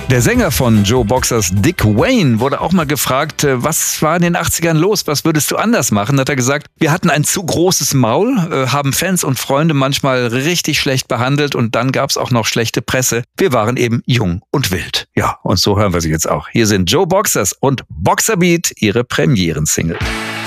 Der Sänger von Joe Boxers, Dick Wayne, wurde auch mal gefragt, was war in den 80ern los, was würdest du anders machen? Da hat er gesagt, wir hatten ein zu großes Maul, haben Fans und Freunde manchmal richtig schlecht behandelt und dann gab's auch noch schlechte Presse. Wir waren eben jung und wild. Ja, und so hören wir sie jetzt auch. Hier sind Joe Boxers und Boxer Beat, ihre Premieren-Single.